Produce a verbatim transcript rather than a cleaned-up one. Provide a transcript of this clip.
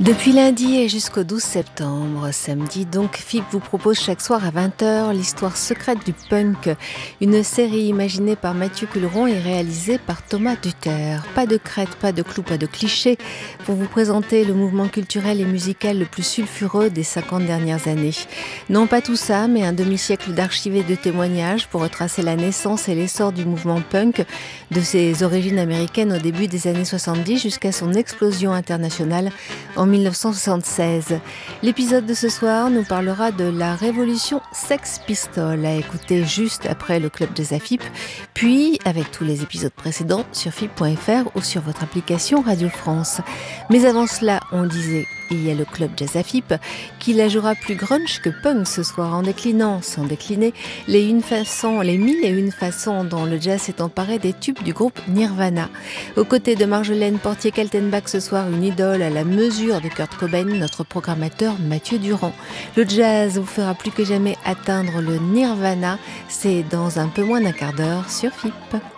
Depuis lundi et jusqu'au douze septembre, samedi donc, F I P vous propose chaque soir à vingt heures l'histoire secrète du punk, une série imaginée par Mathieu Culeron et réalisée par Thomas Duterre. Pas de crête, pas de clous, pas de clichés pour vous présenter le mouvement culturel et musical le plus sulfureux des cinquante dernières années. Non pas tout ça, mais un demi-siècle d'archives et de témoignages pour retracer la naissance et l'essor du mouvement punk, de ses origines américaines au début des années soixante-dix jusqu'à son explosion internationale en mille neuf cent soixante-seize. L'épisode de ce soir nous parlera de la révolution Sex Pistols, à écouter juste après le Club Jazz à F I P, puis avec tous les épisodes précédents sur F I P point F R ou sur votre application Radio France. Mais avant cela, on disait, il y a le Club Jazz à F I P qui la jouera plus grunge que punk ce soir, en déclinant, sans décliner, les, une façon, les mille et une façons dont le jazz s'est emparé des tubes du groupe Nirvana. Aux côtés de Marjolaine Portier-Kaltenbach ce soir, une idole à la mesure de Kurt Cobain, notre programmateur Mathieu Durand. Le jazz vous fera plus que jamais atteindre le Nirvana, c'est dans un peu moins d'un quart d'heure sur F I P.